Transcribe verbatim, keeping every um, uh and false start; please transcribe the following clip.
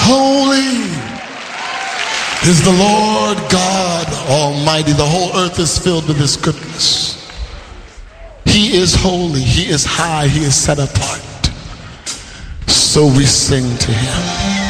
Holy is the Lord God Almighty. The whole earth is filled with his goodness. He is holy, he is high, he is set apart. So we sing to him.